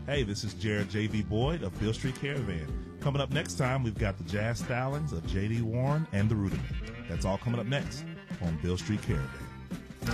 Hey, this is Jared J.V. Boyd of Beale Street Caravan. Coming up next time, we've got the Jazz Stylings of J.D. Warren and the Rudiment. That's all coming up next on Beale Street Caravan.